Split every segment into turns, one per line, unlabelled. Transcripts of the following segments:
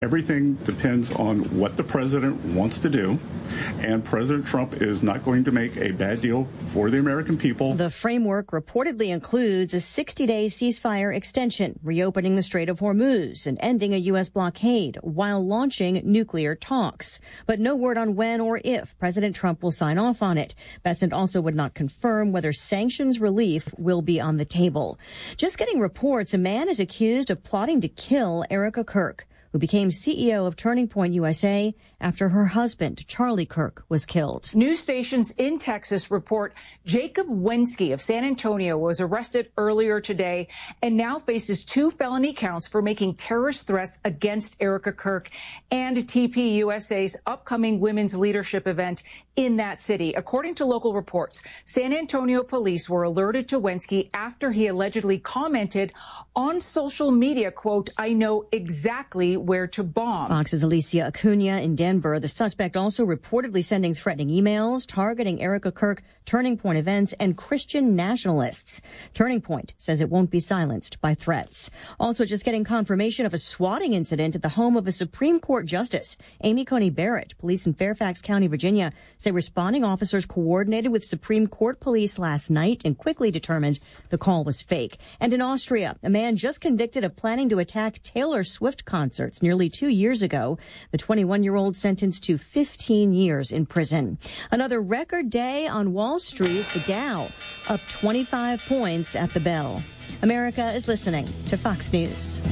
Everything depends on what the president wants to do, and President Trump is not going to make a bad deal for the American people.
The framework reportedly includes a 60-day ceasefire extension, reopening the Strait of Hormuz and ending a U.S. blockade while launching nuclear talks. But no word on when or if President Trump will sign off on it. Bessent also would not confirm whether sanctions relief will be on the table. Just getting reports, a man is accused of plotting to kill Erica Kirk, who became CEO of Turning Point USA after her husband, Charlie Kirk, was killed.
News stations in Texas report Jacob Wensky of San Antonio was arrested earlier today and now faces 2 felony counts for making terrorist threats against Erica Kirk and TPUSA's upcoming women's leadership event in that city. According to local reports, San Antonio police were alerted to Wensky after he allegedly commented on social media, quote, "I know exactly where to bomb."
Fox's Alicia Acuna in Denver. The suspect also reportedly sending threatening emails targeting Erica Kirk, Turning Point events, and Christian nationalists. Turning Point says it won't be silenced by threats. Also just getting confirmation of a swatting incident at the home of a Supreme Court Justice, Amy Coney Barrett. Police in Fairfax County, Virginia, say responding officers coordinated with Supreme Court police last night and quickly determined the call was fake. And in Austria, a man just convicted of planning to attack Taylor Swift concerts nearly 2 years ago. The 21-year-old sentenced to 15 years in prison. Another record day on Wall Street, the Dow up 25 points at the bell. America is listening to Fox News.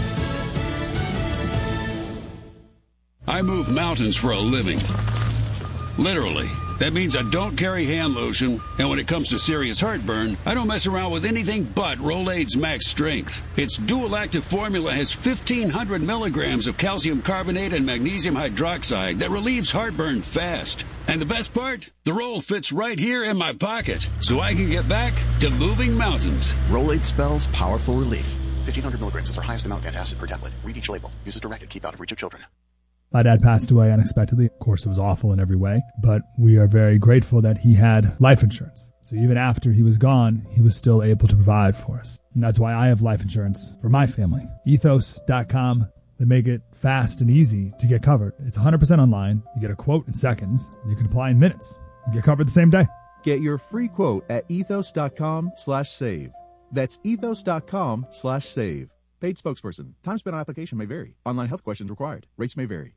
I move mountains for a living. Literally. That means I don't carry hand lotion, and when it comes to serious heartburn, I don't mess around with anything but Rolaids Max Strength. Its dual-active formula has 1,500 milligrams of calcium carbonate and magnesium hydroxide that relieves heartburn fast. And the best part? The roll fits right here in my pocket, so I can get back to moving mountains.
Rolaids spells powerful relief. 1,500 milligrams is our highest amount of antacid per tablet. Read each label. Use as directed. Keep out of reach of children.
My dad passed away unexpectedly. Of course, it was awful in every way, but we are very grateful that he had life insurance. So even after he was gone, he was still able to provide for us. And that's why I have life insurance for my family. Ethos.com. They make it fast and easy to get covered. It's 100% online. You get a quote in seconds, and you can apply in minutes. You get covered the same day.
Get your free quote at ethos.com/save. That's ethos.com/save. Paid spokesperson. Time spent on application may vary. Online health questions required. Rates may vary.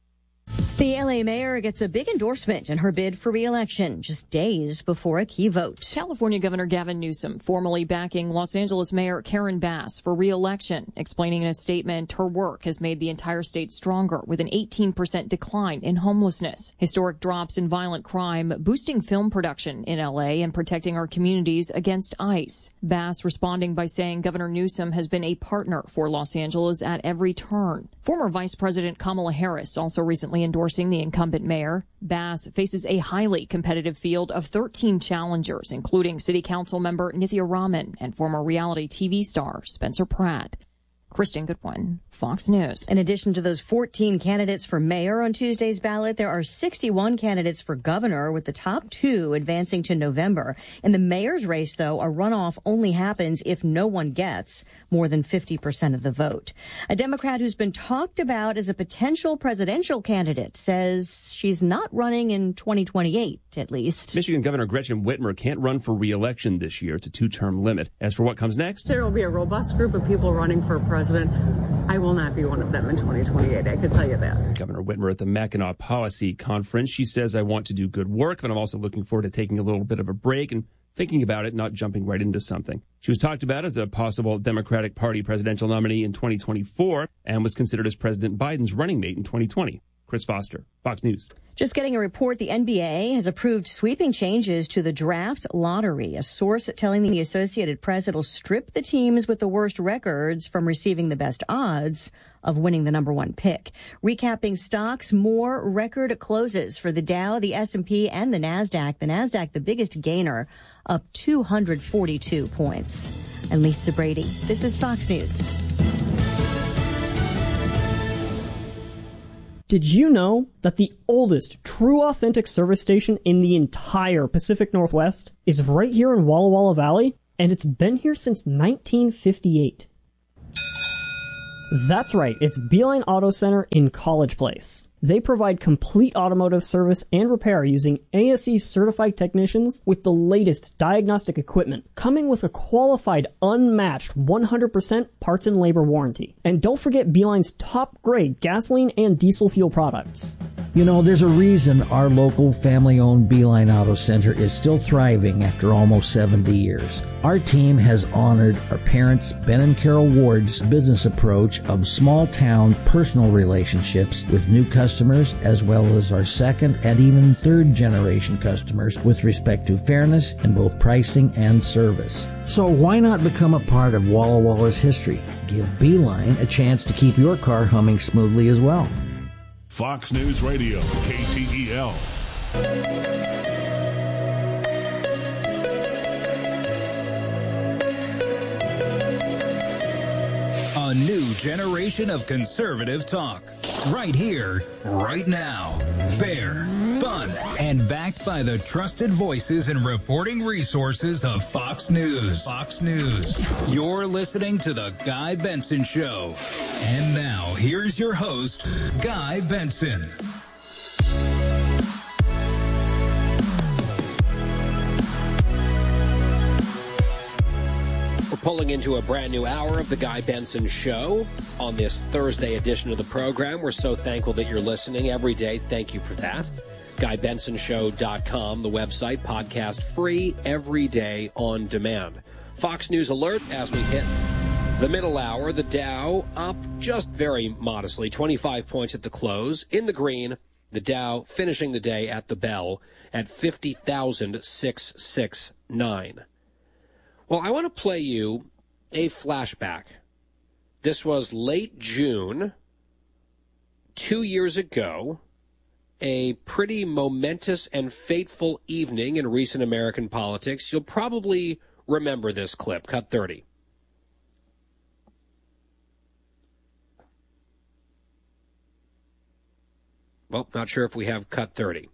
The L.A. mayor gets a big endorsement in her bid for re-election just days before a key vote.
California Governor Gavin Newsom formally backing Los Angeles Mayor Karen Bass for re-election, explaining in a statement her work has made the entire state stronger with an 18% decline in homelessness, historic drops in violent crime, boosting film production in L.A. and protecting our communities against ICE. Bass responding by saying Governor Newsom has been a partner for Los Angeles at every turn. Former Vice President Kamala Harris also recently endorsing the incumbent mayor. Bass faces a highly competitive field of 13 challengers, including City Council member Nithya Raman and former reality TV star Spencer Pratt. Kristen Goodwin, Fox News.
In addition to those 14 candidates for mayor on Tuesday's ballot, there are 61 candidates for governor, with the top 2 advancing to November. In the mayor's race, though, a runoff only happens if no one gets more than 50% of the vote. A Democrat who's been talked about as a potential presidential candidate says she's not running in 2028, at least.
Michigan Governor Gretchen Whitmer can't run for re-election this year. It's a 2-term limit. As for what comes next,
there will be a robust group of people running for president. I will not be one of them in 2028. I can tell you that.
Governor Whitmer at the Mackinac Policy Conference. She says, I want to do good work, but I'm also looking forward to taking a little bit of a break and thinking about it, not jumping right into something. She was talked about as a possible Democratic Party presidential nominee in 2024 and was considered as President Biden's running mate in 2020. Chris Foster, Fox News.
Just getting a report, the NBA has approved sweeping changes to the draft lottery. A source telling the Associated Press it'll strip the teams with the worst records from receiving the best odds of winning the number 1 pick. Recapping stocks, more record closes for the Dow, the S&P, and the NASDAQ. The NASDAQ, the biggest gainer, up 242 points. I'm Lisa Brady. This is Fox News.
Did you know that the oldest true authentic service station in the entire Pacific Northwest is right here in Walla Walla Valley? And it's been here since 1958. That's right, it's Beeline Auto Center in College Place. They provide complete automotive service and repair using ASE certified technicians with the latest diagnostic equipment, coming with a qualified, unmatched 100% parts and labor warranty. And don't forget Beeline's top grade gasoline and diesel fuel products.
You know, there's a reason our local family-owned Beeline Auto Center is still thriving after almost 70 years. Our team has honored our parents, Ben and Carol Ward's business approach of small-town personal relationships with new customers, as well as our second and even third generation customers with respect to fairness in both pricing and service. So why not become a part of Walla Walla's history? Give Beeline a chance to keep your car humming smoothly as well.
Fox News Radio, KTEL.
A new generation of conservative talk. Right here, right now. Fair, fun, and backed by the trusted voices and reporting resources of Fox News. Fox News. You're listening to The Guy Benson Show. And now, here's your host, Guy Benson.
Pulling into a brand new hour of the Guy Benson Show on this Thursday edition of the program. We're so thankful that you're listening every day. Thank you for that. GuyBensonShow.com, the website, podcast free every day on demand. Fox News alert as we hit the middle hour. The Dow up just very modestly, 25 points at the close. In the green, the Dow finishing the day at the bell at 50,669. Well, I want to play you a flashback. This was late June, 2 years ago, a pretty momentous and fateful evening in recent American politics. You'll probably remember this clip, cut 30. Well, not sure if we have cut 30.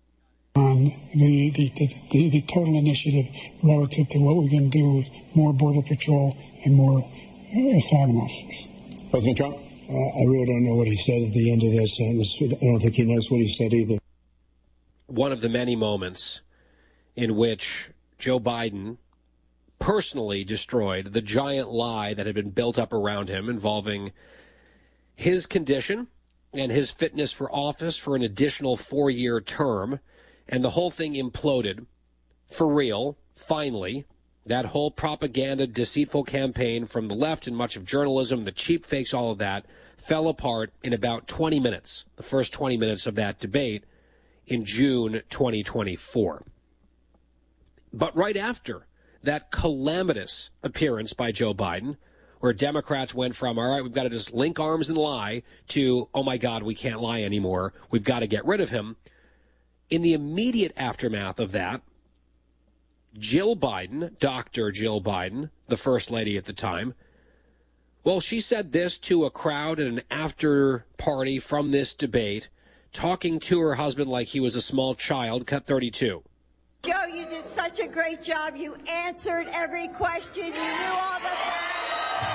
The total initiative relative to what we're going to do with more Border Patrol and more asylum officers.
President Trump? I really don't know what he said at the end of that sentence. I don't think he knows what he said either.
One of the many moments in which Joe Biden personally destroyed the giant lie that had been built up around him involving his condition and his fitness for office for an additional 4-year term. And the whole thing imploded for real, finally. That whole propaganda, deceitful campaign from the left and much of journalism, the cheap fakes, all of that, fell apart in about 20 minutes, the first 20 minutes of that debate in June 2024. But right after that calamitous appearance by Joe Biden, where Democrats went from, all right, we've got to just link arms and lie, to, oh my God, we can't lie anymore, we've got to get rid of him. In the immediate aftermath of that, Jill Biden, Dr. Jill Biden, the first lady at the time, well, she said this to a crowd at an after party from this debate, talking to her husband like he was a small child, cut 32.
Joe, you did such a great job. You answered every question. You knew all the facts.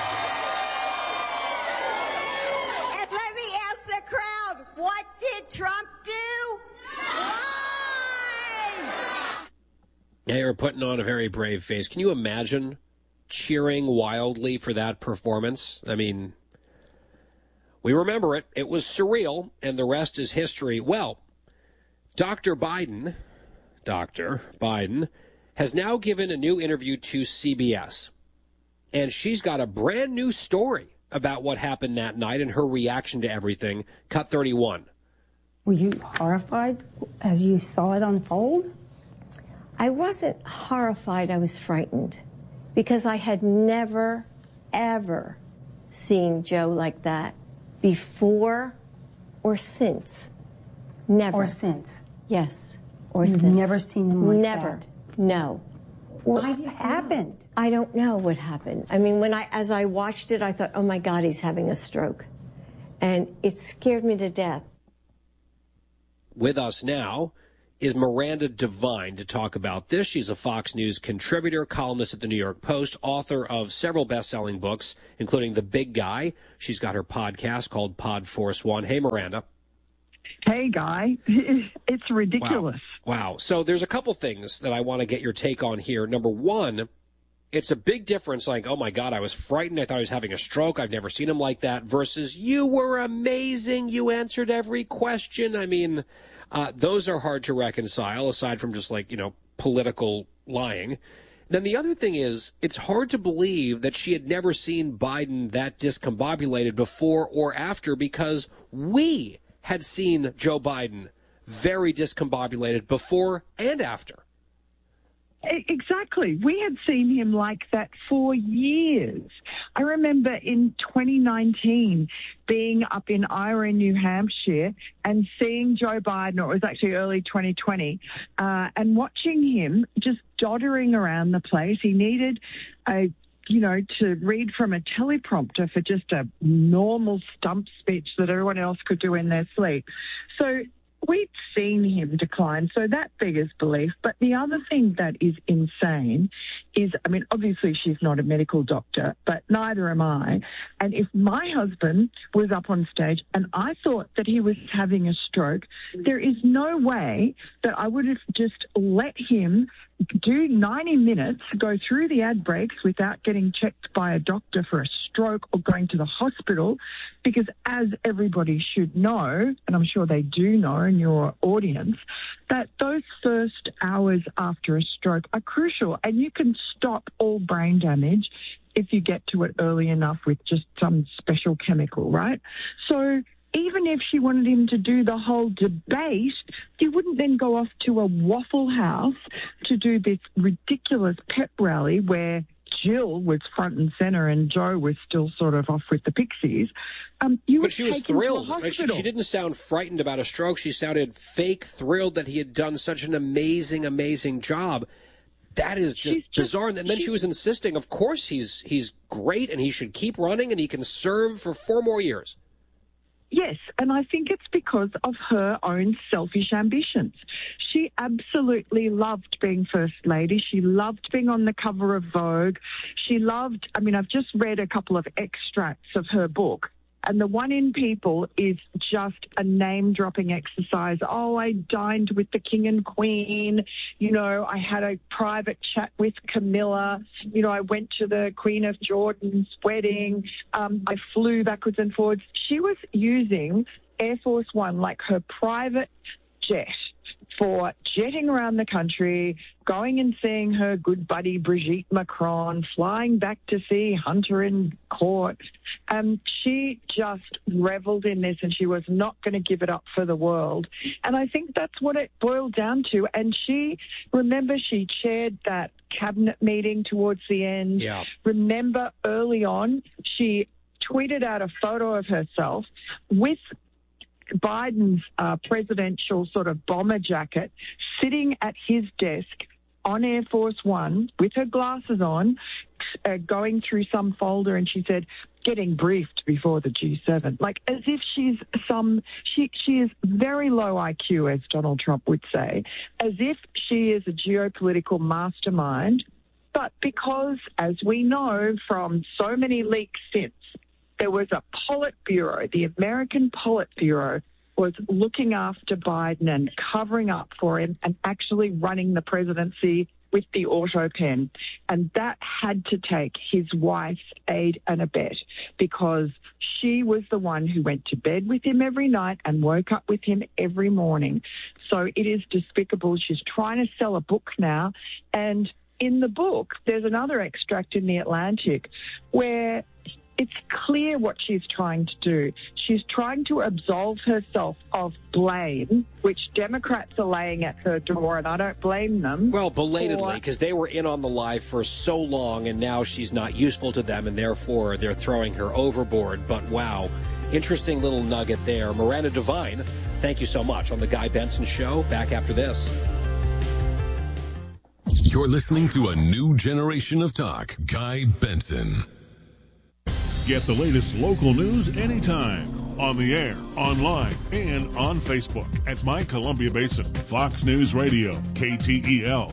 And let me ask the crowd, what did Trump do?
Yeah, you're putting on a very brave face. Can you imagine cheering wildly for that performance? I mean, we remember it. It was surreal, and the rest is history. Well, Dr. Biden has now given a new interview to CBS, and she's got a brand new story about what happened that night and her reaction to everything. Cut 31.
Were you horrified as you saw it unfold?
I wasn't horrified. I was frightened because I had never, ever seen Joe like that before or since. Never.
Or since?
Yes. Or
You've
since.
Never seen him like
never.
that?
No.
What happened?
I don't know what happened. I mean, as I watched it, I thought, oh my God, he's having a stroke. And it scared me to death.
With us now is Miranda Devine to talk about this. She's a Fox News contributor, columnist at the New York Post, author of several best-selling books, including The Big Guy. She's got her podcast called Pod Force One. Hey, Miranda.
Hey, Guy. It's ridiculous.
Wow. So there's a couple things that I want to get your take on here. Number one, it's a big difference, like, oh, my God, I was frightened. I thought I was having a stroke. I've never seen him like that, versus you were amazing. You answered every question. I mean, those are hard to reconcile, aside from just, like, political lying. Then the other thing is, it's hard to believe that she had never seen Biden that discombobulated before or after, because we had seen Joe Biden very discombobulated before and after.
Exactly. We had seen him like that for years. I remember in 2019 being up in Ira, New Hampshire, and seeing Joe Biden, or it was actually early 2020, and watching him just doddering around the place. He needed to read from a teleprompter for just a normal stump speech that everyone else could do in their sleep. So we've seen him decline, so that beggars belief. But the other thing that is insane is, I mean, obviously she's not a medical doctor, but neither am I. And if my husband was up on stage and I thought that he was having a stroke, there is no way that I would have just let him do 90 minutes, go through the ad breaks without getting checked by a doctor for a stroke or going to the hospital, because as everybody should know, and I'm sure they do know in your audience, that those first hours after a stroke are crucial, and you can stop all brain damage if you get to it early enough with just some special chemical, right? So even if she wanted him to do the whole debate, you wouldn't then go off to a Waffle House to do this ridiculous pep rally where Jill was front and center and Joe was still sort of off with the Pixies.
But she was thrilled. She didn't sound frightened about a stroke. She sounded fake thrilled that he had done such an amazing, amazing job. That is just bizarre. And then she was insisting, of course, he's great and he should keep running and he can serve for 4 more years.
Yes, and I think it's because of her own selfish ambitions. She absolutely loved being First Lady. She loved being on the cover of Vogue. She loved, I mean, I've just read a couple of extracts of her book, and the one in People is just a name-dropping exercise. Oh, I dined with the King and Queen. I had a private chat with Camilla. I went to the Queen of Jordan's wedding. I flew backwards and forwards. She was using Air Force One like her private jet for jetting around the country, going and seeing her good buddy Brigitte Macron, flying back to see Hunter in court. She just reveled in this, and she was not going to give it up for the world. And I think that's what it boiled down to. And she chaired that cabinet meeting towards the end. Yeah. Remember, early on, she tweeted out a photo of herself with Biden's presidential sort of bomber jacket, sitting at his desk on Air Force One with her glasses on, going through some folder, and she said, getting briefed before the G7. Like, as if she is very low IQ, as Donald Trump would say, as if she is a geopolitical mastermind. But because, as we know from so many leaks since, there was a Politburo, the American Politburo was looking after Biden and covering up for him and actually running the presidency with the auto pen. And that had to take his wife's aid and abet, because she was the one who went to bed with him every night and woke up with him every morning. So it is despicable. She's trying to sell a book now. And in the book, there's another extract in The Atlantic where it's clear what she's trying to do. She's trying to absolve herself of blame, which Democrats are laying at her door, and I don't blame them.
Well, belatedly, because they were in on the lie for so long, and now she's not useful to them, and therefore they're throwing her overboard. But wow, interesting little nugget there. Miranda Devine, thank you so much. On The Guy Benson Show, back after this.
You're listening to a new generation of talk. Guy Benson. Get the latest local news anytime.
On the air, online, and on Facebook at My Columbia Basin. Fox News Radio, KTEL.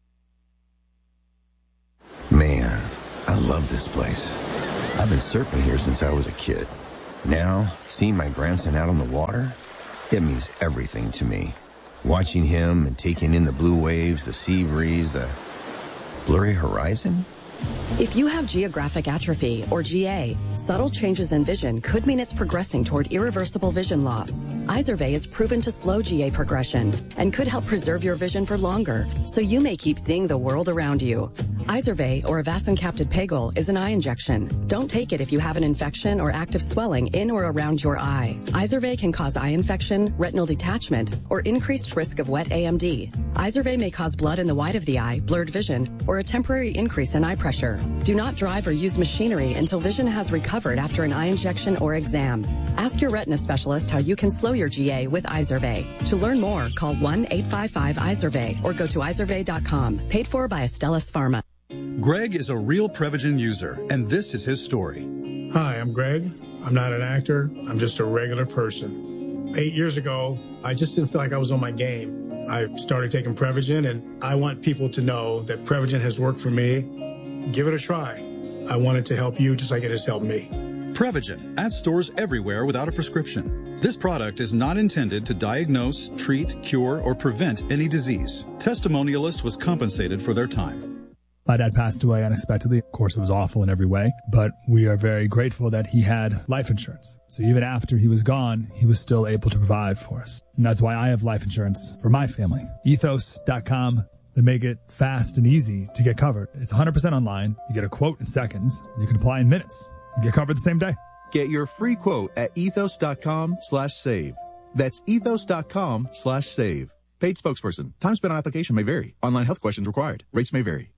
Man, I love this place. I've been surfing here since I was a kid. Now, seeing my grandson out on the water, it means everything to me. Watching him and taking in the blue waves, the sea breeze, the blurry horizon.
If you have geographic atrophy, or GA, subtle changes in vision could mean it's progressing toward irreversible vision loss. Izervay is proven to slow GA progression and could help preserve your vision for longer, so you may keep seeing the world around you. Izervay, or avacincaptad pegol, is an eye injection. Don't take it if you have an infection or active swelling in or around your eye. Izervay can cause eye infection, retinal detachment, or increased risk of wet AMD. Izervay may cause blood in the white of the eye, blurred vision, or a temporary increase in eye pressure. Do not drive or use machinery until vision has recovered after an eye injection or exam. Ask your retina specialist how you can slow your GA with Izervay. To learn more, call 1-855-IZERVAY or go to izervay.com. Paid for by Astellas Pharma.
Greg is a real Prevagen user, and this is his story.
Hi, I'm Greg. I'm not an actor. I'm just a regular person. 8 years ago, I just didn't feel like I was on my game. I started taking Prevagen, and I want people to know that Prevagen has worked for me. Give it a try. I want it to help you just like it has helped me.
Prevagen, at stores everywhere without a prescription. This product is not intended to diagnose, treat, cure, or prevent any disease. Testimonialist was compensated for their time.
My dad passed away unexpectedly. Of course, it was awful in every way, but we are very grateful that he had life insurance. So even after he was gone, he was still able to provide for us. And that's why I have life insurance for my family. Ethos.com. They make it fast and easy to get covered. It's 100% online. You get a quote in seconds, and you can apply in minutes. You get covered the same day.
Get your free quote at ethos.com/save. That's ethos.com/save. Paid spokesperson. Time spent on application may vary. Online health questions required. Rates may vary.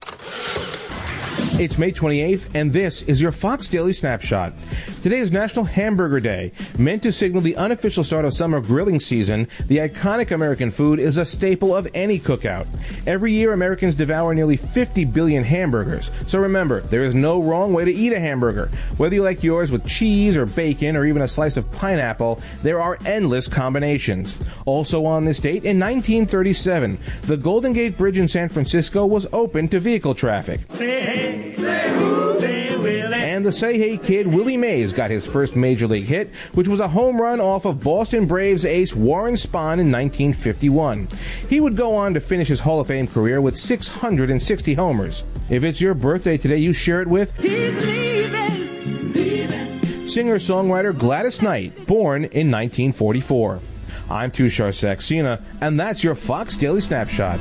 It's May 28th, and this is your Fox Daily Snapshot. Today is National Hamburger Day. Meant to signal the unofficial start of summer grilling season, the iconic American food is a staple of any cookout. Every year, Americans devour nearly 50 billion hamburgers. So remember, there is no wrong way to eat a hamburger. Whether you like yours with cheese or bacon or even a slice of pineapple, there are endless combinations. Also on this date, in 1937, the Golden Gate Bridge in San Francisco was open to vehicle traffic. And the Say Hey Kid, Willie Mays, got his first major league hit, which was a home run off of Boston Braves ace Warren Spahn in 1951. He would go on to finish his Hall of Fame career with 660 homers. If it's your birthday today, you share it with singer-songwriter Gladys Knight, born in 1944. I'm Tushar Saxena, and that's your Fox Daily Snapshot.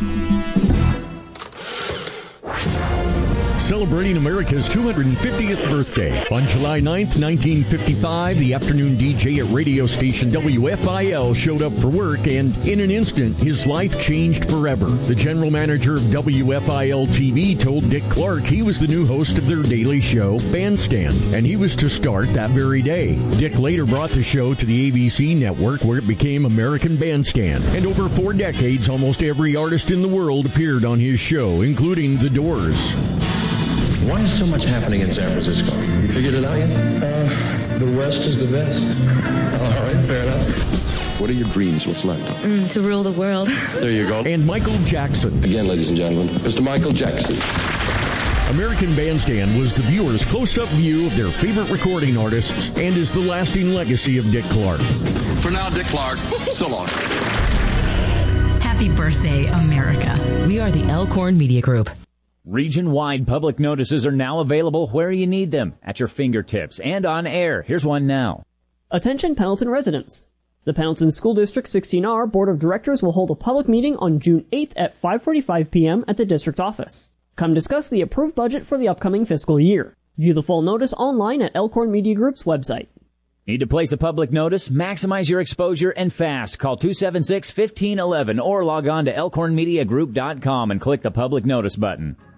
Celebrating America's 250th birthday. On July 9th, 1955, the afternoon DJ at radio station WFIL showed up for work, and in an instant, his life changed forever. The general manager of WFIL TV told Dick Clark he was the new host of their daily show, Bandstand, and he was to start that very day. Dick later brought the show to the ABC network, where it became American Bandstand, and over 4 decades, almost every artist in the world appeared on his show, including The Doors.
Why is so much happening in San Francisco? You figured it out yet? The West is the best. All right, fair enough.
What are your dreams? What's left?
To rule the world.
There you go.
And Michael Jackson.
Again, ladies and gentlemen, Mr. Michael Jackson.
American Bandstand was the viewer's close-up view of their favorite recording artists and is the lasting legacy of Dick Clark.
For now, Dick Clark, so long.
Happy birthday, America. We are the Elkhorn Media Group.
Region-wide public notices are now available where you need them, at your fingertips and on air. Here's one now.
Attention Pendleton residents. The Pendleton School District 16R Board of Directors will hold a public meeting on June 8th at 5:45 p.m. at the district office. Come discuss the approved budget for the upcoming fiscal year. View the full notice online at Elkhorn Media Group's website.
Need to place a public notice? Maximize your exposure and fast. Call 276-1511 or log on to elkhornmediagroup.com and click the public notice button.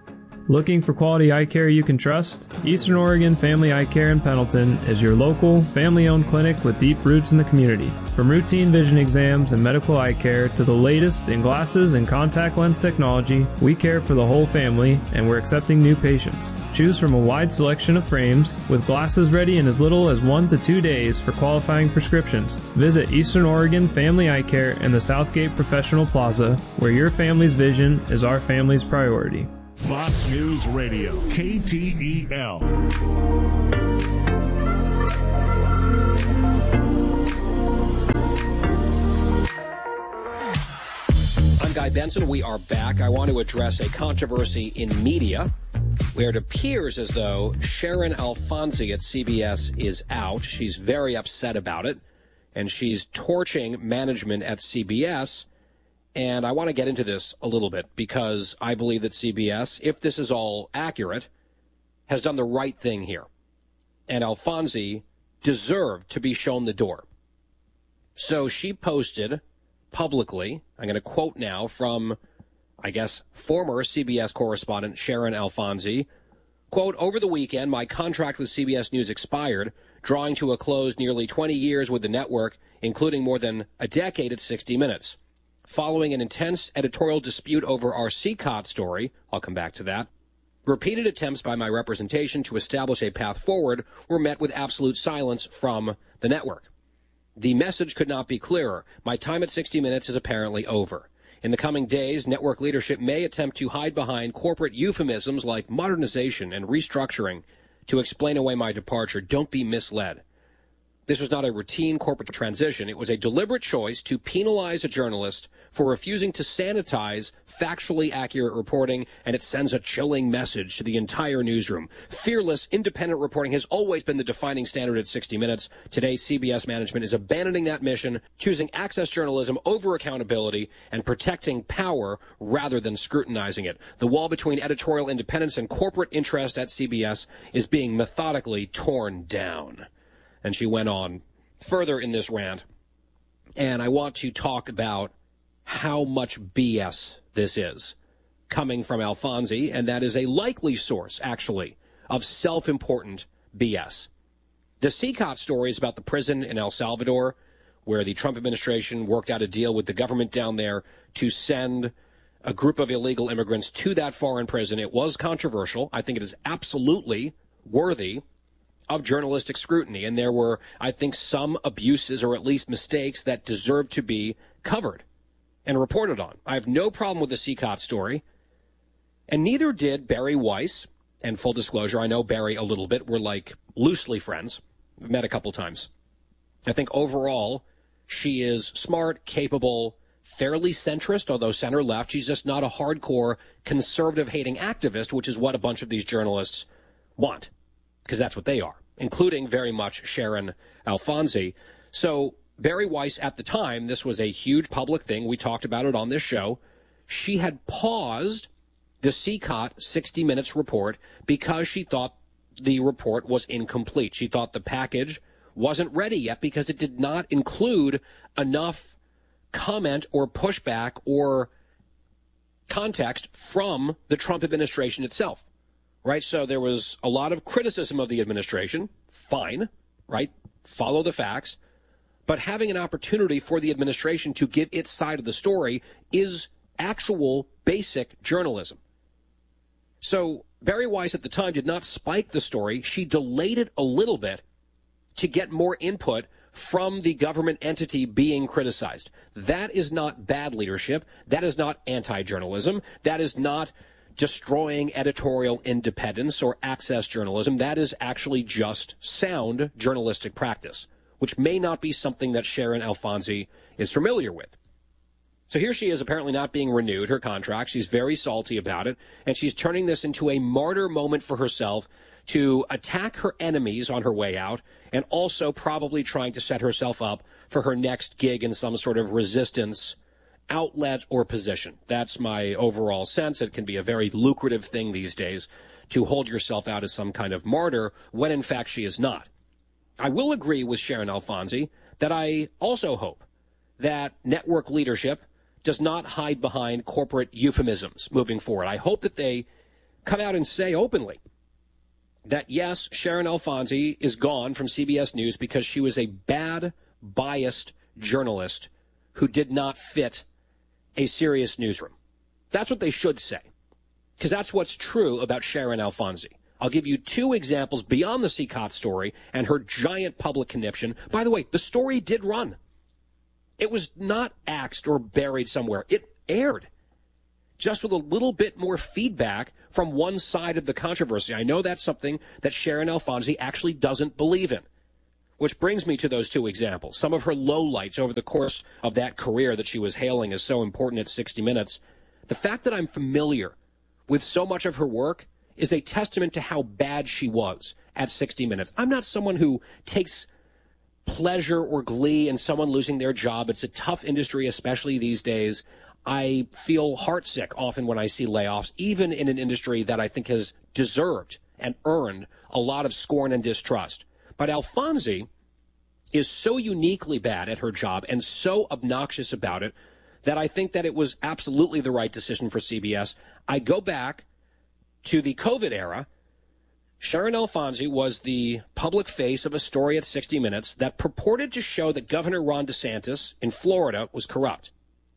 Looking for quality eye care you can trust? Eastern Oregon Family Eye Care in Pendleton is your local, family-owned clinic with deep roots in the community. From routine vision exams and medical eye care to the latest in glasses and contact lens technology, we care for the whole family, and we're accepting new patients. Choose from a wide selection of frames, with glasses ready in as little as 1 to 2 days for qualifying prescriptions. Visit Eastern Oregon Family Eye Care in the Southgate Professional Plaza, where your family's vision is our family's priority.
Fox News Radio, KTEL.
I'm Guy Benson. We are back. I want to address a controversy in media where it appears as though Sharon Alfonsi at CBS is out. She's very upset about it, and she's torching management at CBS. And I want to get into this a little bit because I believe that CBS, if this is all accurate, has done the right thing here. And Alfonsi deserved to be shown the door. So she posted publicly, I'm going to quote now from, I guess, former CBS correspondent Sharon Alfonsi, quote, "Over the weekend, my contract with CBS News expired, drawing to a close nearly 20 years with the network, including more than a decade at 60 Minutes. Following an intense editorial dispute over our CCOT story," I'll come back to that, "repeated attempts by my representation to establish a path forward were met with absolute silence from the network. The message could not be clearer. My time at 60 Minutes is apparently over. In the coming days, network leadership may attempt to hide behind corporate euphemisms like modernization and restructuring to explain away my departure. Don't be misled. This was not a routine corporate transition. It was a deliberate choice to penalize a journalist for refusing to sanitize factually accurate reporting, and it sends a chilling message to the entire newsroom. Fearless, independent reporting has always been the defining standard at 60 Minutes. Today, CBS management is abandoning that mission, choosing access journalism over accountability, and protecting power rather than scrutinizing it. The wall between editorial independence and corporate interest at CBS is being methodically torn down." And she went on further in this rant, and I want to talk about how much BS this is coming from Alfonsi, and that is a likely source, actually, of self-important BS. The CCOT story is about the prison in El Salvador, where the Trump administration worked out a deal with the government down there to send a group of illegal immigrants to that foreign prison. It was controversial. I think it is absolutely worthy of journalistic scrutiny, and there were, I think, some abuses or at least mistakes that deserve to be covered and reported on. I have no problem with the CCOT story, and neither did Bari Weiss. And full disclosure, I know Bari a little bit. We're like loosely friends. We've met a couple times. I think overall she is smart, capable, fairly centrist, although center-left. She's just not a hardcore conservative-hating activist, which is what a bunch of these journalists want, because that's what they are, including very much Sharon Alfonsi. So Bari Weiss, at the time, this was a huge public thing. We talked about it on this show. She had paused the CCOT 60 Minutes report because she thought the report was incomplete. She thought the package wasn't ready yet because it did not include enough comment or pushback or context from the Trump administration itself. Right, so there was a lot of criticism of the administration. Fine, right? Follow the facts. But having an opportunity for the administration to give its side of the story is actual basic journalism. So Bari Weiss at the time did not spike the story. She delayed it a little bit to get more input from the government entity being criticized. That is not bad leadership. That is not anti-journalism. That is not destroying editorial independence or access journalism. That is actually just sound journalistic practice, which may not be something that Sharon Alfonsi is familiar with. So here she is apparently not being renewed, her contract. She's very salty about it, and she's turning this into a martyr moment for herself to attack her enemies on her way out, and also probably trying to set herself up for her next gig in some sort of resistance outlet or position. That's my overall sense. It can be a very lucrative thing these days to hold yourself out as some kind of martyr when in fact she is not. I will agree with Sharon Alfonsi that I also hope that network leadership does not hide behind corporate euphemisms moving forward. I hope that they come out and say openly that, yes, Sharon Alfonsi is gone from CBS News because she was a bad, biased journalist who did not fit a serious newsroom. That's what they should say, because that's what's true about Sharon Alfonsi. I'll give you two examples beyond the CCOT story and her giant public conniption. By the way, the story did run. It was not axed or buried somewhere. It aired, just with a little bit more feedback from one side of the controversy. I know that's something that Sharon Alfonsi actually doesn't believe in, which brings me to those two examples. Some of her lowlights over the course of that career that she was hailing as so important at 60 Minutes. The fact that I'm familiar with so much of her work is a testament to how bad she was at 60 Minutes. I'm not someone who takes pleasure or glee in someone losing their job. It's a tough industry, especially these days. I feel heartsick often when I see layoffs, even in an industry that I think has deserved and earned a lot of scorn and distrust. But Alfonsi is so uniquely bad at her job and so obnoxious about it that I think that it was absolutely the right decision for CBS. I go back to the COVID era. Sharon Alfonsi was the public face of a story at 60 Minutes that purported to show that Governor Ron DeSantis in Florida was corrupt.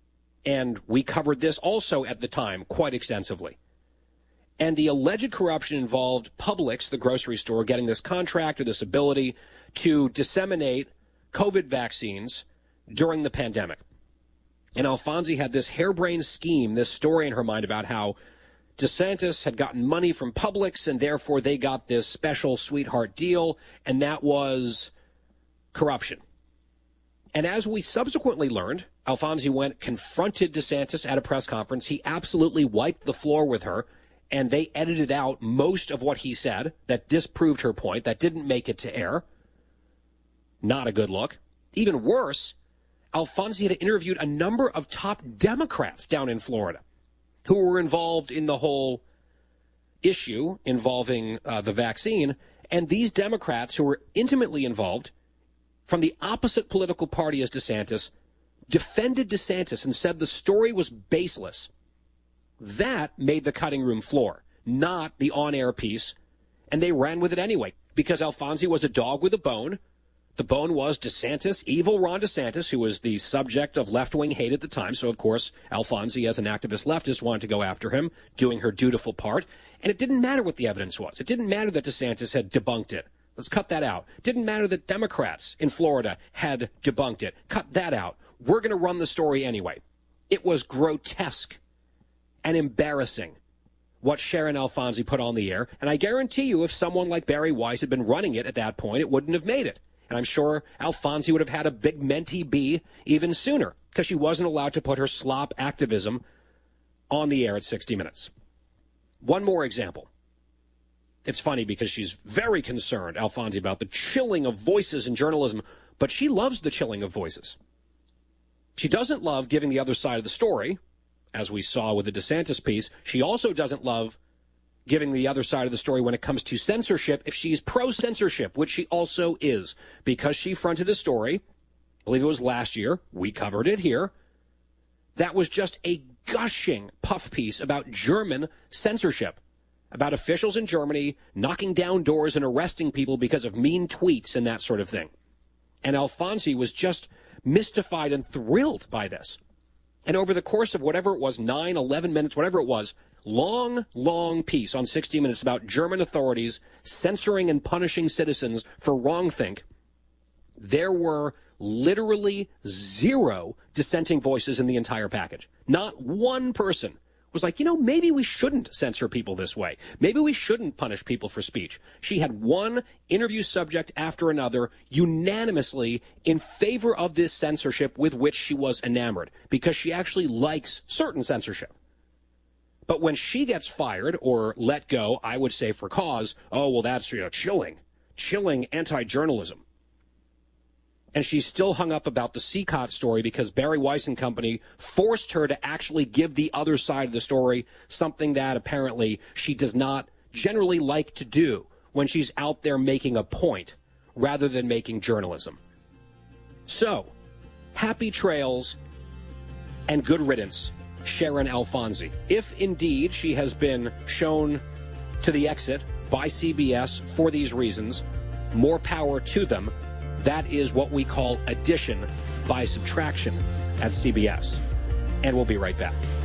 And we covered this also at the time quite extensively. And the alleged corruption involved Publix, the grocery store, getting this contract or this ability to disseminate COVID vaccines during the pandemic. And Alfonsi had this harebrained scheme, this story in her mind about how DeSantis had gotten money from Publix, and therefore they got this special sweetheart deal, and that was corruption. And as we subsequently learned, Alfonsi confronted DeSantis at a press conference. He absolutely wiped the floor with her, and they edited out most of what he said that disproved her point, that didn't make it to air. Not a good look. Even worse, Alfonsi had interviewed a number of top Democrats down in Florida who were involved in the whole issue involving the vaccine. And these Democrats who were intimately involved from the opposite political party as DeSantis defended DeSantis and said the story was baseless. That made the cutting room floor, not the on-air piece. And they ran with it anyway, because Alfonsi was a dog with a bone. The bone was DeSantis, evil Ron DeSantis, who was the subject of left-wing hate at the time. So, of course, Alfonsi, as an activist leftist, wanted to go after him, doing her dutiful part. And it didn't matter what the evidence was. It didn't matter that DeSantis had debunked it. Let's cut that out. It didn't matter that Democrats in Florida had debunked it. Cut that out. We're going to run the story anyway. It was grotesque and embarrassing what Sharon Alfonsi put on the air. And I guarantee you, if someone like Barry Weiss had been running it at that point, it wouldn't have made it. And I'm sure Alfonsi would have had a big Mentee B even sooner, because she wasn't allowed to put her slop activism on the air at 60 Minutes. One more example. It's funny because she's very concerned, Alfonsi, about the chilling of voices in journalism, but she loves the chilling of voices. She doesn't love giving the other side of the story, as we saw with the DeSantis piece. She also doesn't love giving the other side of the story when it comes to censorship, if she's pro-censorship, which she also is, because she fronted a story, I believe it was last year, we covered it here, that was just a gushing puff piece about German censorship, about officials in Germany knocking down doors and arresting people because of mean tweets and that sort of thing. And Alfonsi was just mystified and thrilled by this. And over the course of whatever it was, 9, 11 minutes, whatever it was, long piece on 60 Minutes about German authorities censoring and punishing citizens for wrongthink, there were literally 0 dissenting voices in the entire package. Not one person was like, maybe we shouldn't censor people this way. Maybe we shouldn't punish people for speech. She had one interview subject after another unanimously in favor of this censorship with which she was enamored, because she actually likes certain censorship. But when she gets fired or let go, I would say for cause, that's chilling anti-journalism. And she's still hung up about the CCOT story because Barry Weiss and company forced her to actually give the other side of the story, something that apparently she does not generally like to do when she's out there making a point rather than making journalism. So, happy trails and good riddance, Sharon Alfonsi. If indeed she has been shown to The Exit by CBS for these reasons. More power to them. That is what we call addition by subtraction at CBS. And we'll be right back.